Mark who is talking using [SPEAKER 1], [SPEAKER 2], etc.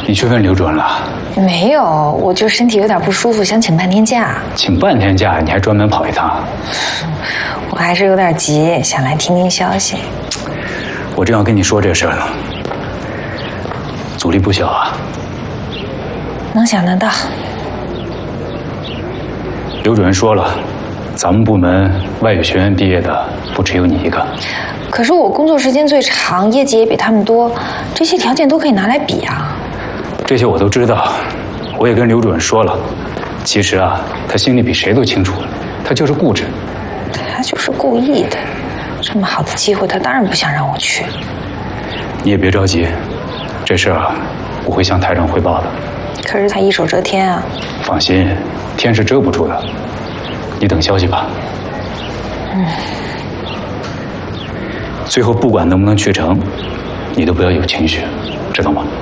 [SPEAKER 1] 你去问刘主任了？
[SPEAKER 2] 没有，我就身体有点不舒服，想请半天假。
[SPEAKER 1] 请半天假，你还专门跑一趟？
[SPEAKER 2] 我还是有点急，想来听听消息。
[SPEAKER 1] 我正要跟你说这事儿呢，阻力不小啊。
[SPEAKER 2] 能想得到。
[SPEAKER 1] 刘主任说了，咱们部门外语学院毕业的不只有你一个。
[SPEAKER 2] 可是我工作时间最长，业绩也比他们多，这些条件都可以拿来比啊。
[SPEAKER 1] 这些我都知道，我也跟刘主任说了。其实啊，他心里比谁都清楚，他就是固执。
[SPEAKER 2] 他就是故意的，这么好的机会，他当然不想让我去。
[SPEAKER 1] 你也别着急，这事儿啊，我会向台长汇报的。
[SPEAKER 2] 可是他一手遮天啊。
[SPEAKER 1] 放心，天是遮不住的，你等消息吧。最后不管能不能去成，你都不要有情绪，知道吗？